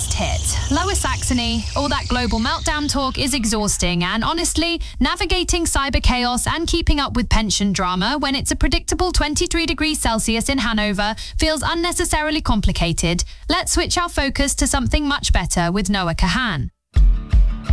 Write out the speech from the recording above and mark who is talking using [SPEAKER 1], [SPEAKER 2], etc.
[SPEAKER 1] just hit. Lower Saxony, all that global meltdown talk is exhausting, and honestly, navigating cyber chaos and keeping up with pension drama when it's a predictable 23 degrees Celsius in Hanover feels unnecessarily complicated. Let's switch our focus to something much better with Noah Kahan.